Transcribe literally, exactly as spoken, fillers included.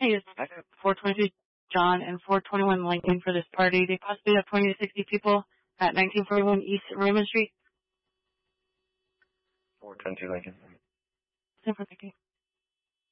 Hey, it's four twenty-two John and four twenty-one Lincoln for this party. They possibly have twenty to sixty people at nineteen forty-one East Raymond Street. four twenty-two Lincoln. Thank you.